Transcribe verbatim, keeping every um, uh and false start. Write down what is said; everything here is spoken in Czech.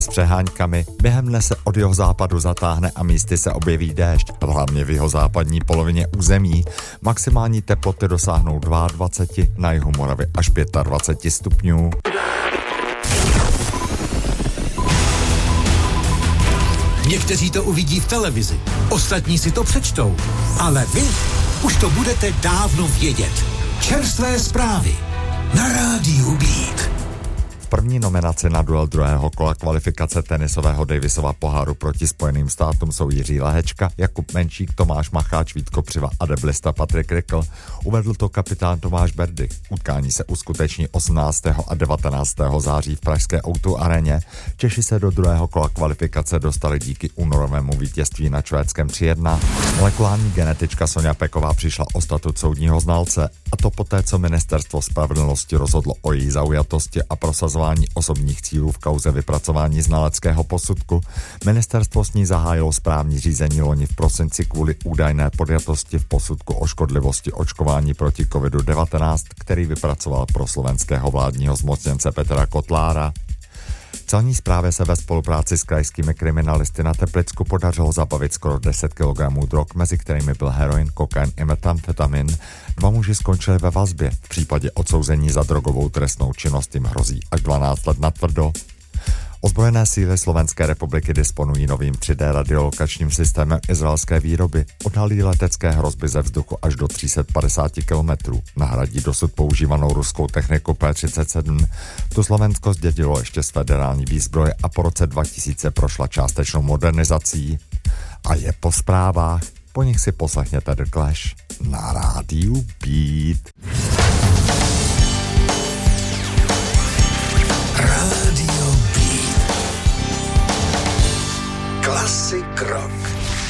s přeháňkami. Během dne se od jeho západu zatáhne a místy se objeví déšť, hlavně v jeho západní polovině území. Maximální teploty dosáhnou dvacet dva, na jihu Moravy až dvacet pět stupňů. Někteří to uvidí v televizi, ostatní si to přečtou, ale vy už to budete dávno vědět. Čerstvé zprávy na rádiu Beat. První nominaci na duel druhého kola kvalifikace tenisového Davisova poháru proti Spojeným státům jsou Jiří Lehečka, Jakub Menšík, Tomáš Macháč, Vítko Přiva a deblista Patrik Rikl. Uvedl to kapitán Tomáš Berdy. Utkání se uskuteční osmnáctého a devatenáctého září v pražské ó dvě aréně. Češi se do druhého kola kvalifikace dostali díky únorovému vítězství na švédském tři jedna. Molekulární genetička Sonja Peková přišla o statut soudního znalce, a to poté, co ministerstvo spravedlnosti rozhodlo o její zaujatosti a prosazování osobních cílů v kauze vypracování znaleckého posudku. Ministerstvo s ní zahájilo správní řízení loni v prosinci kvůli údajné podjatosti v posudku o škodlivosti očkování proti kovidu devatenáct, který vypracoval pro slovenského vládního zmocněnce Petra Kotlára. Celní správě se ve spolupráci s krajskými kriminalisty na Teplicku podařilo zabavit skoro deset kilogramů drog, mezi kterými byl heroin, kokain i metamfetamin. Dva muži skončili ve vazbě. V případě odsouzení za drogovou trestnou činnost jim hrozí až dvanáct let natvrdo. Ozbrojené síly Slovenské republiky disponují novým tři dé radiolokačním systémem izraelské výroby. Odhalí letecké hrozby ze vzduchu až do tři sta padesát kilometrů. Nahradí dosud používanou ruskou techniku P třicet sedm. Tu Slovensko zdědilo ještě z federální výzbroje a po roce dva tisíce prošla částečnou modernizací. A je po zprávách. Po nich si poslechněte The Clash na rádiu Beat. Rádio Beat. Classic rock.